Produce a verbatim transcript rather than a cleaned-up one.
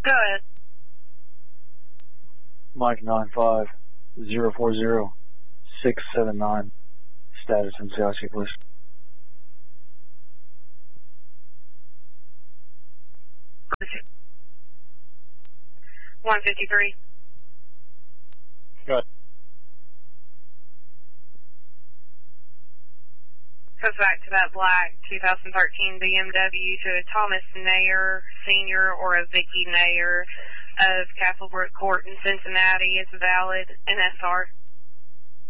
Go ahead. Mike nine five zero four zero six seven nine. Status in Selassie, please. one fifty-three. Go ahead. Goes back to that black two thousand thirteen B M W to a Thomas Nayer Senior or a Vicky Nayer of Castlebrook Court in Cincinnati. It's valid. N S R.